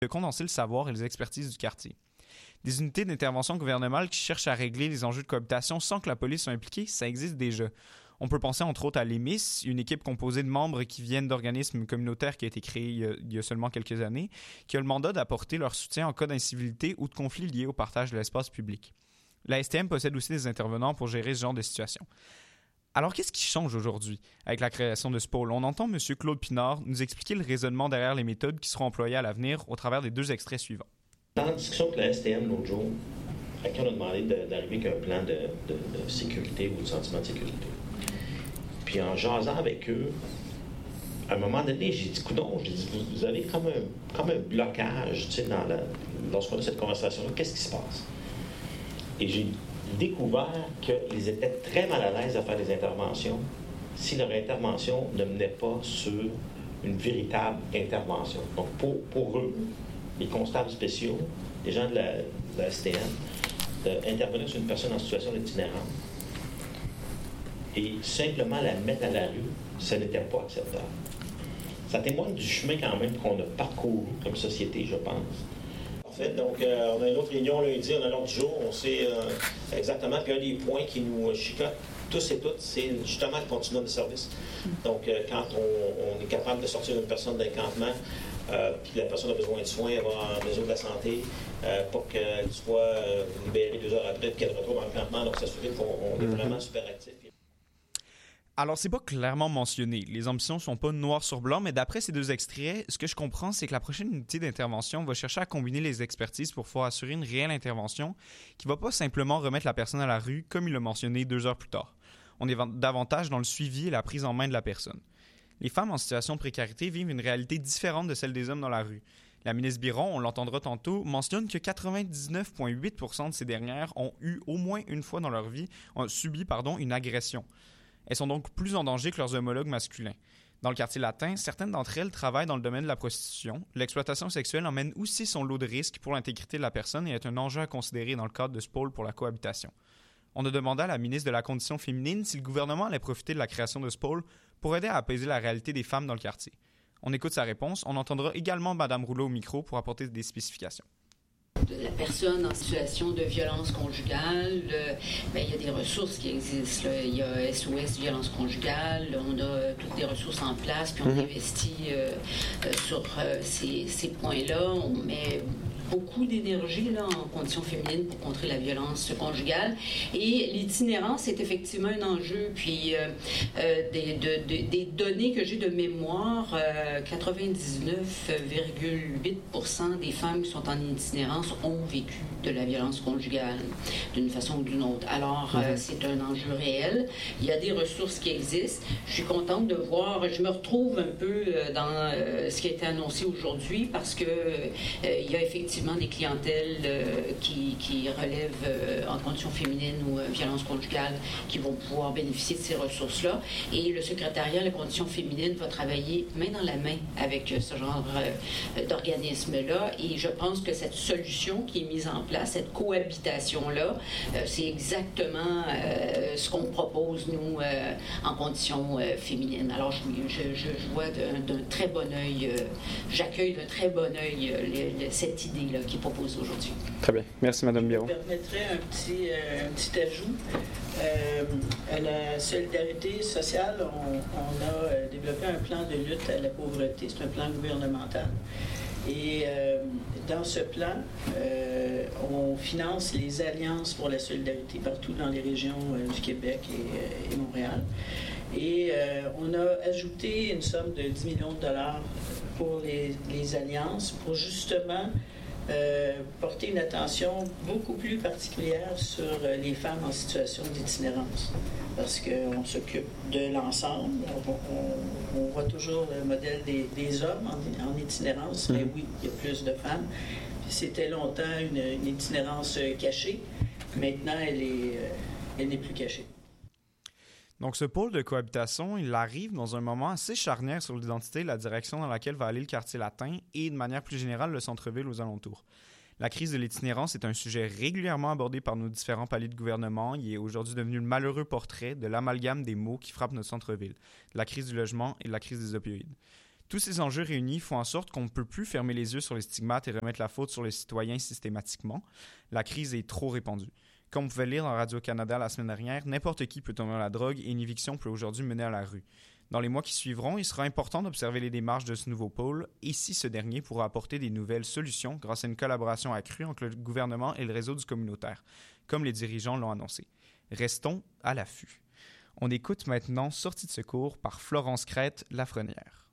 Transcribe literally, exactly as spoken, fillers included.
de condenser le savoir et les expertises du quartier. Des unités d'intervention gouvernementale qui cherchent à régler les enjeux de cohabitation sans que la police soit impliquée, ça existe déjà. On peut penser entre autres à l'E M I S, une équipe composée de membres qui viennent d'organismes communautaires qui a été créée il y a, il y a seulement quelques années, qui a le mandat d'apporter leur soutien en cas d'incivilité ou de conflit lié au partage de l'espace public. La S T M possède aussi des intervenants pour gérer ce genre de situation. Alors, qu'est-ce qui change aujourd'hui avec la création de ce pôle? On entend M. Claude Pinard nous expliquer le raisonnement derrière les méthodes qui seront employées à l'avenir au travers des deux extraits suivants. Dans la discussion avec la S T M l'autre jour, à qui on a demandé de, d'arriver avec un plan de, de, de sécurité ou de sentiment de sécurité. Puis en jasant avec eux, à un moment donné, j'ai dit, coudonc, j'ai dit, vous, vous avez comme un, comme un blocage, tu sais, dans la, lorsqu'on a cette conversation-là, qu'est-ce qui se passe? Et j'ai découvert qu'ils étaient très mal à l'aise à faire des interventions si leur intervention ne menait pas sur une véritable intervention. Donc, pour, pour eux, les constables spéciaux, les gens de la, de la S T M, d'intervenir sur une personne en situation d'itinérance et simplement la mettre à la rue, ce n'était pas acceptable. Ça témoigne du chemin quand même qu'on a parcouru comme société, je pense. Parfait. Donc, euh, on a une autre réunion lundi, on a l'autre jour, on sait euh, exactement. Puis un des points qui nous chicote tous et toutes, c'est justement le continuum de service. Donc, euh, quand on, on est capable de sortir une personne d'un campement, euh, puis la personne a besoin de soins, elle va en réseau de la santé, euh, pour qu'elle soit euh, libérée deux heures après, puis qu'elle retrouve dans le campement. Donc, ça se fait qu'on on est vraiment super actif. Alors, c'est pas clairement mentionné. Les ambitions sont pas noir sur blanc, mais d'après ces deux extraits, ce que je comprends, c'est que la prochaine unité d'intervention va chercher à combiner les expertises pour pouvoir assurer une réelle intervention qui va pas simplement remettre la personne à la rue, comme il l'a mentionné deux heures plus tard. On est davantage dans le suivi et la prise en main de la personne. Les femmes en situation de précarité vivent une réalité différente de celle des hommes dans la rue. La ministre Biron, on l'entendra tantôt, mentionne que quatre-vingt-dix-neuf virgule huit pour cent de ces dernières ont eu au moins une fois dans leur vie, ont subi pardon, une agression. Elles sont donc plus en danger que leurs homologues masculins. Dans le quartier latin, certaines d'entre elles travaillent dans le domaine de la prostitution. L'exploitation sexuelle emmène aussi son lot de risques pour l'intégrité de la personne et est un enjeu à considérer dans le cadre de ce pôle pour la cohabitation. On a demandé à la ministre de la Condition féminine si le gouvernement allait profiter de la création de ce pôle pour aider à apaiser la réalité des femmes dans le quartier. On écoute sa réponse. On entendra également Mme Rouleau au micro pour apporter des spécifications. De la personne en situation de violence conjugale, euh, ben, il y a des ressources qui existent. Là. Il y a S O S violence conjugale, on a toutes des ressources en place, puis on mm-hmm. investit euh, euh, sur euh, ces, ces points-là. On met beaucoup d'énergie là, en conditions féminines pour contrer la violence conjugale. Et l'itinérance est effectivement un enjeu. Puis euh, euh, des, de, de, des données que j'ai de mémoire, euh, quatre-vingt-dix-neuf virgule huit pour cent des femmes qui sont en itinérance ont vécu de la violence conjugale d'une façon ou d'une autre. Alors, euh, c'est un enjeu réel. Il y a des ressources qui existent. Je suis contente de voir, je me retrouve un peu dans euh, ce qui a été annoncé aujourd'hui parce que euh, il y a effectivement des clientèles euh, qui, qui relèvent euh, en conditions féminines ou euh, violence conjugale qui vont pouvoir bénéficier de ces ressources-là. Et le secrétariat, la condition féminine, va travailler main dans la main avec euh, ce genre euh, d'organisme-là. Et je pense que cette solution qui est mise en place, cette cohabitation-là, euh, c'est exactement euh, ce qu'on propose, nous, euh, en conditions euh, féminines. Alors, je, je, je vois d'un, d'un très bon œil, euh, j'accueille d'un très bon œil euh, le, le, cette idée là, qui est proposée aujourd'hui. Très bien. Merci, Mme Biron. Je me permettrais un petit, euh, un petit ajout. Euh, à la solidarité sociale, on, on a euh, développé un plan de lutte à la pauvreté. C'est un plan gouvernemental. Et euh, dans ce plan, euh, on finance les alliances pour la solidarité partout dans les régions euh, du Québec et, et Montréal. Et euh, on a ajouté une somme de dix millions de dollars pour les, les alliances pour justement euh, porter une attention beaucoup plus particulière sur euh, les femmes en situation d'itinérance. Parce qu'on s'occupe de l'ensemble. On, on, on voit toujours le modèle des, des hommes en, en itinérance, mais oui, il y a plus de femmes. Puis c'était longtemps une, une itinérance cachée. Maintenant, elle est, elle n'est plus cachée. Donc, ce pôle de cohabitation, il arrive dans un moment assez charnière sur l'identité et la direction dans laquelle va aller le quartier latin et, de manière plus générale, le centre-ville aux alentours. La crise de l'itinérance est un sujet régulièrement abordé par nos différents paliers de gouvernement. Il est aujourd'hui devenu le malheureux portrait de l'amalgame des maux qui frappent notre centre-ville, de la crise du logement et de la crise des opioïdes. Tous ces enjeux réunis font en sorte qu'on ne peut plus fermer les yeux sur les stigmates et remettre la faute sur les citoyens systématiquement. La crise est trop répandue. Comme vous pouvez le lire dans Radio-Canada la semaine dernière, n'importe qui peut tomber dans la drogue et une éviction peut aujourd'hui mener à la rue. Dans les mois qui suivront, il sera important d'observer les démarches de ce nouveau pôle et si ce dernier pourra apporter des nouvelles solutions grâce à une collaboration accrue entre le gouvernement et le réseau du communautaire, comme les dirigeants l'ont annoncé. Restons à l'affût. On écoute maintenant Sortie de secours par Florence Crête Lafrenière.